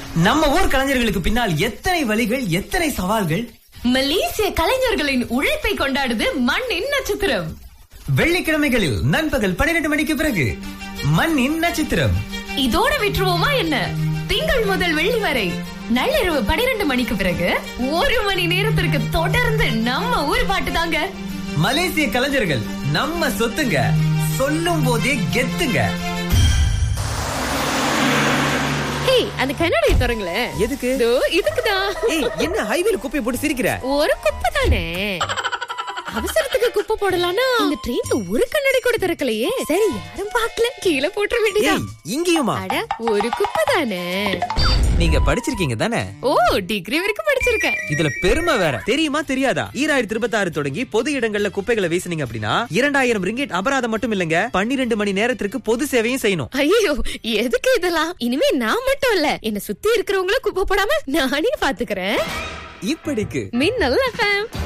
நம்ம ஊர் கலைஞர்களுக்கு பின்னால் எத்தனை வழிகள், எத்தனை சவால்கள். மலேசிய கலைஞர்களின் உழைப்பை கொண்டாடுது மண்ணின் நட்சத்திரம். வெள்ளிக்கிழமைகளில் நண்பகல் 12 மணிக்கு பிறகு மண்ணின் நட்சத்திரம். இதோட விட்டுருவோமா என்ன? திங்கள் முதல் வெள்ளி வரை நள்ளிரவு 12 மணிக்கு பிறகு 1 மணி நேரத்திற்கு தொடர்ந்து நம்ம ஊர் பாட்டு தாங்க. மலேசிய கலைஞர்கள் நம்ம சொத்துங்க, சொல்லும் போதே கெத்துங்க. அந்த கண்ணாடியை தரங்களே. எதுக்கு? இதுக்குதான். என்ன ஹைவேல குப்பையை போட்டு சிரிக்கிற? ஒரு குப்பை தானே, அவசரத்துக்கு குப்பை போடலாம்னா இந்த ட்ரெயின்ல ஒரு கண்ணாடி கூட திறக்கலையே. சரி, யாரும் பார்க்கல, கீழே போட்டுற வேண்டியதா. இங்கேயுமா? அட, ஒரு குப்பை தானே. நீங்க படிச்சிருக்கீங்க தானே? ஓ, டிகிரி வரைக்கும் படிச்சிருக்கேன். இதுல பெருமை வேற. தெரியுமா தெரியாதா? 2026 தொடங்கி பொது இடங்கள்ல குப்பைகளை வீசுனீங்க அப்படின்னா 2000 ரிங்கெட் அபராதம் மட்டும் இல்லங்க, 12 மணி நேரத்திற்கு பொது சேவையும் செய்யணும். ஐயோ, எதுக்கு இதெல்லாம்? இனிமே நான் மட்டும் இல்ல, என்ன சுத்தி இருக்கிறவங்களும் குப்பை போடாம நானே பாத்துக்கிறேன். இப்படிக்கு மின்னல் FM.